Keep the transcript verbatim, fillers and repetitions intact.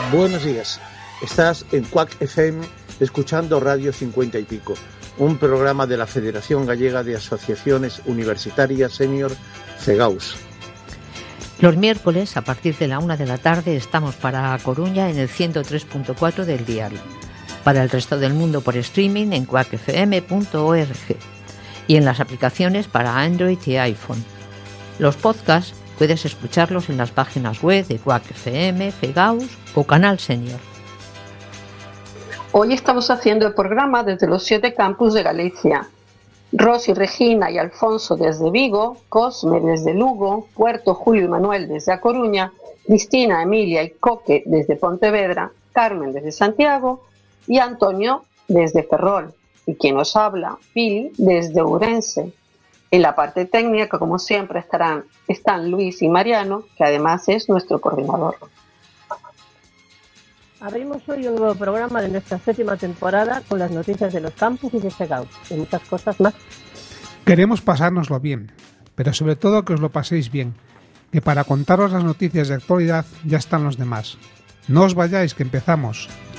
Buenos días, estás en Cuac F M escuchando Radio cincuenta y pico, un programa de la Federación Gallega de Asociaciones Universitarias Senior, FEGAUS. Los miércoles, a partir de la una de la tarde, estamos para A Coruña en el ciento tres punto cuatro del dial. Para el resto del mundo por streaming en cuac f m punto org y en las aplicaciones para Android y iPhone. Los podcasts puedes escucharlos en las páginas web de Cuac F M, FEGAUS o Canal Senior. Hoy estamos haciendo el programa desde los siete campus de Galicia. Rosy, Regina y Alfonso desde Vigo, Cosme desde Lugo, Puerto, Julio y Manuel desde A Coruña, Cristina, Emilia y Coque desde Pontevedra, Carmen desde Santiago y Antonio desde Ferrol. Y quien nos habla, Pili, desde Ourense. En la parte técnica, como siempre, estarán están Luis y Mariano, que además es nuestro coordinador. Abrimos hoy un nuevo programa de nuestra séptima temporada con las noticias de los campus y de FEGAUS y muchas cosas más. Queremos pasárnoslo bien, pero sobre todo que os lo paséis bien, que para contaros las noticias de actualidad ya están los demás. No os vayáis, que empezamos.